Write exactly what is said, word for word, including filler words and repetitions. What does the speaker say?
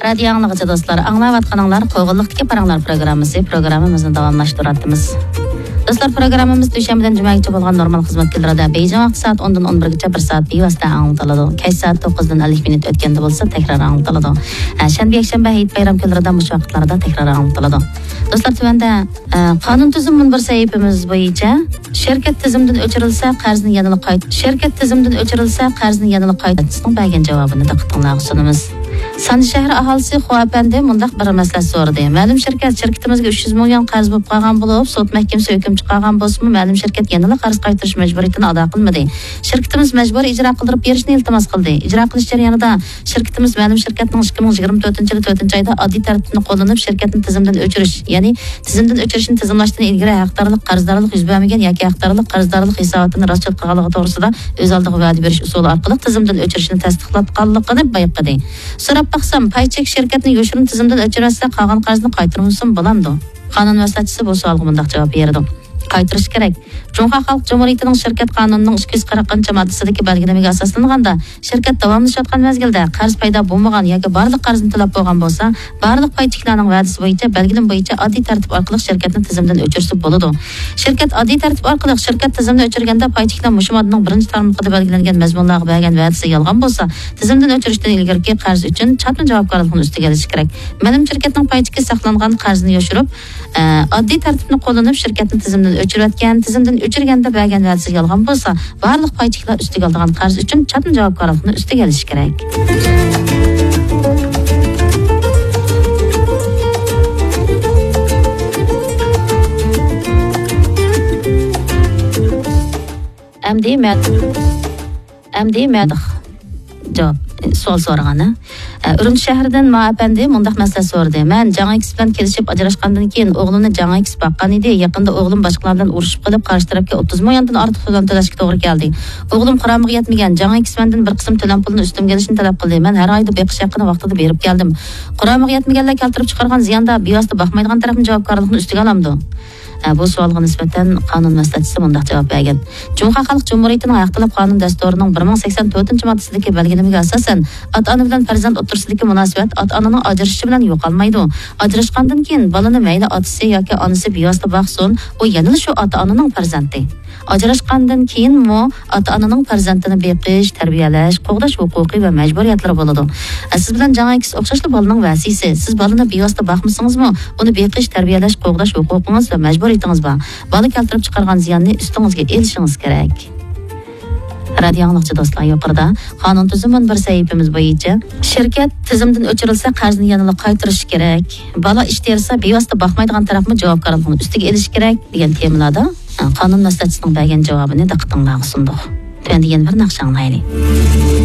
Radyo anlıqçı dostlar, anlayatqanlar qo'g'inliqdagi paranglar programmasi programmamizni davomlashtiryapmiz. Dostlar, programmamiz dushanbadan jumaga bo'lgan normal xizmatchilarda Beijing vaqti soat o'ndan o'n birgacha bir soat bevosita anglatiladi. Kech soat to'qqizdan ellik minut o'tganda bo'lsa takror anglatiladi. Shanba, yakshanba, hayit bayram kunlarida mush vaqtlarda takror anglatiladi. Dostlar, tuvanda qonun tuzum munbir sahifamiz bo'yicha shirkat tizimidan o'chirilsa qarzni yanada qayt shirkat tizimidan o'chirilsa qarzni yanada qaytishning bergan javobini diqqatingizga sunamiz. Sanji shahri aholisi Xuapandi mundaq bir masala so'radi. Ma'lum shirkat shirkatimizga uch yuz million qarz bo'lib qolgan bo'lib, sud mahkamasi hukm chiqargan bo'lsa-mu, ma'lum shirkat yana qarz qaytarish majburiyatini ado qilmadi. Shirkatimiz majburiy ijro qildirib berishni iltimos qildi. Ijro qilish jarayonida shirkatimiz ma'lum shirkatning ikki ming yigirma to'rtinchi yil to'rtinchi oyda oddiy tartibni qo'llanib shirkatni tizimdan o'chirish, ya'ni tizimdan o'chirishni tizimlashdan ilgari haqdorlik qarzdorlik yuz bermagan yoki haqdorlik qarzdorlik hisobotini rostchil qilganligi to'g'risida o'z oldiga va'da berish usuli orqali tizimdan o'chirishni tasdiqlatganligini bayqadi. So'rab baqsam, paychek shirkatni yoshirin tizimdan o'chirsa, qolgan qarzni qaytarmoqsin bo'lamdi. Qonun maslahatchisi bu savolga bunday javob berdi. Qaytarish kerak. Jumhur Xalq Jumhuriyatining shirkat qonunining ikki yuz qirqinchi moddasidagi belgilamaga asoslanganda, shirkat davomlashayotgan mezgilda qarz paydo bo'lmagan yoki barliq qarzni to'lab bo'lgan bo'lsa, barliq paychiklarning va'dasi bo'yicha belgilam bo'yicha oddiy tartib orqali shirkatni tizimdan o'chirsa bo'ladi. Shirkat oddiy tartib orqali shirkat tizimdan o'chirganda paychiklar mush moddaning birinchi tarmog'ida belgilangan mazmunlarga bergan va'dasi yolg'on bo'lsa, tizimdan o'chirishdan ilgari qarz uchun chatma javobgarlikni ustiga olish kerak. Ma'lum shirkatning paychiki saqlangan qarzni yoshirib, oddiy tartibni qo'llanib shirkatni tizimdan o'chirayotgan, tizimdan o'chirganda bergan va'dasi yolg'on bo'lsa, barliq paychiklar ustiga olgan qarz uchun chatma javobgarlikni ustiga olish kerak. M D Med M D Med javob savol so'ragani. Urumchi shahridan Moapandi mundaq masala so'radi. Men Jangakis bilan kelishib ajrashgandan keyin o'g'limni Jangakis boqqan edi. Yaqinda o'g'lim boshqalar bilan urushib qolib, qarshi tarafga o'ttiz milliondan ortiq pul to'lashga to'g'ri keldi. O'g'lim qaramiga yetmagan. Jangakis mendan bir qism to'lam pulni ustimga olishni talab qildi. Men har oyda beqish haqqini vaqtida berib keldim. Qaramiga yetmaganlar keltirib chiqargan ziyonda bevosita boqmaydigan tarafning javobgarligini ustiga olamdi. Bu savolga nisbatan qonun maslahatchisi bunday javob bergan. Jumhur Xalq Jumhuriyatining haq talab qonun dasturining bir ming sakson to'rtinchi moddasidagi belgilamaga asosan ota-ona bilan farzand o'rtasidagi munosabat ota-onaning ajrashishi bilan yo'qolmaydi. Ajrashgandan keyin bolani mayli otasi yoki onasi bevosita boqsin, u yana shu ota-onaning farzandi. Ajrashgandan keyin mo ota-onaning farzandini beqish, tarbiyalash, qo'g'dash huquqiy va majburiyatlari bo'ladi. Siz bilan Jangakis o'xshashli bolaning vasiysi. Siz bolani bevosita boqmasingizmi, uni beqish, tarbiyalash, qo'g'dash huquqingiz va majburiyatingiz bor. Bola keltirib chiqargan ziyonni ustingizga elishingiz kerak. Radio angliqchi do'stlar, yuqorida qonun tuzumi bir sahifamiz bo'yicha shirkat tizimdan o'chirilsa qarzni yanada qaytarish kerak. Bola ish tersa bevosita boqmaydigan tarafmi javobgarlikni ustiga olish kerak degan temalarda qonun maslahatchisining bergan javobini diqqatingizga sundik. Endi yana bir naqsh anglaylik.